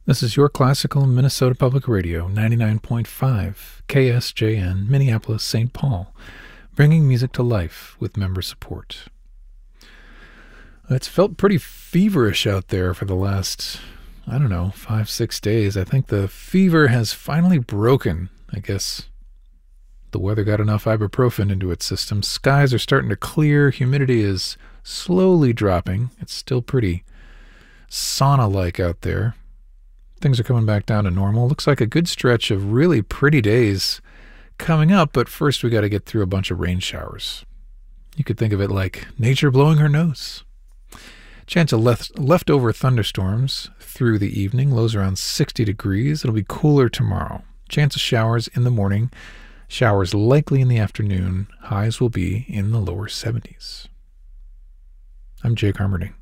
This is your classical Minnesota Public Radio, 99.5 KSJN, Minneapolis, St. Paul, bringing music to life with member support. It's felt pretty feverish out there for the last, 5-6 days. I think the fever has finally broken. I guess the weather got enough ibuprofen into its system. Skies are starting to clear. Humidity is slowly dropping. It's still pretty sauna-like out there. Things are coming back down to normal. Looks like a good stretch of really pretty days coming up, but first we got to get through a bunch of rain showers. You could think of it like nature blowing her nose. Chance of leftover thunderstorms through the evening. Lows around 60 degrees. It'll be cooler tomorrow. Chance of showers in the morning. Showers likely in the afternoon. Highs will be in the lower 70s. I'm Jake Armerding.